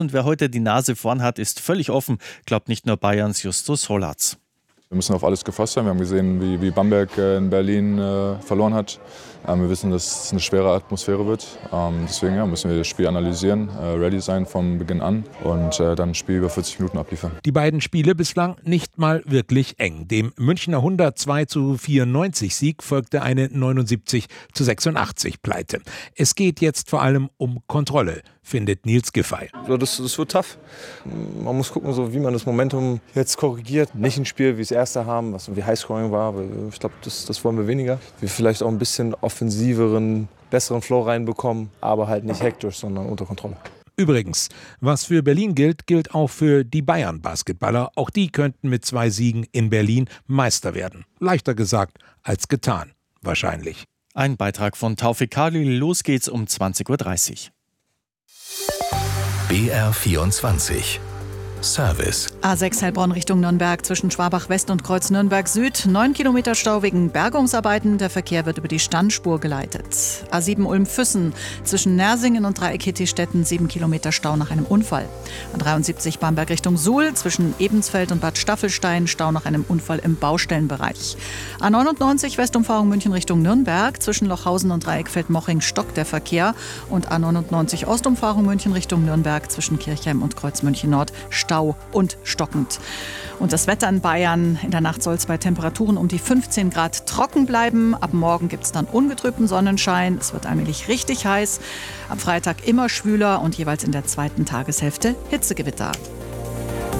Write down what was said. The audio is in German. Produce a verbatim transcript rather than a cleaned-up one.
Und wer heute die Nase vorn hat, ist völlig offen, glaubt nicht nur Bayerns Justus Hollatz. Wir müssen auf alles gefasst sein. Wir haben gesehen, wie, wie Bamberg äh, in Berlin äh, verloren hat. Ähm, wir wissen, dass es eine schwere Atmosphäre wird. Ähm, deswegen ja, müssen wir das Spiel analysieren, äh, ready sein vom Beginn an und äh, dann ein Spiel über vierzig Minuten abliefern. Die beiden Spiele bislang nicht mal wirklich eng. Dem Münchner hundertzwei zu vierundneunzig Sieg folgte eine neunundsiebzig zu sechsundachtzig Pleite. Es geht jetzt vor allem um Kontrolle, findet Nils Giffey. So, das, das wird tough. Man muss gucken, so, wie man das Momentum jetzt korrigiert. Nicht ein Spiel wie das erste haben, was wie Highscoring war. Ich glaube, das, das wollen wir weniger. Wir vielleicht auch ein bisschen offensiveren, besseren Flow reinbekommen, aber halt nicht hektisch, sondern unter Kontrolle. Übrigens, was für Berlin gilt, gilt auch für die Bayern-Basketballer. Auch die könnten mit zwei Siegen in Berlin Meister werden. Leichter gesagt als getan, wahrscheinlich. Ein Beitrag von Taufik Khalil. Los geht's um zwanzig Uhr dreißig. B R vierundzwanzig Service. A sechs Heilbronn Richtung Nürnberg zwischen Schwabach West und Kreuz Nürnberg Süd. Neun Kilometer Stau wegen Bergungsarbeiten. Der Verkehr wird über die Standspur geleitet. A sieben Ulm-Füssen zwischen Nersingen und Dreieck-Hittistetten. Sieben Kilometer Stau nach einem Unfall. A dreiundsiebzig Bamberg Richtung Suhl zwischen Ebensfeld und Bad Staffelstein. Stau nach einem Unfall im Baustellenbereich. A neunundneunzig Westumfahrung München Richtung Nürnberg zwischen Lochhausen und Dreieckfeld-Moching stockt der Verkehr. Und A neunundneunzig Ostumfahrung München Richtung Nürnberg zwischen Kirchheim und Kreuz München Nord. Stau und stockend. Und das Wetter in Bayern. In der Nacht soll es bei Temperaturen um die fünfzehn Grad trocken bleiben. Ab morgen gibt es dann ungetrübten Sonnenschein. Es wird allmählich richtig heiß. Am Freitag immer schwüler und jeweils in der zweiten Tageshälfte Hitzegewitter.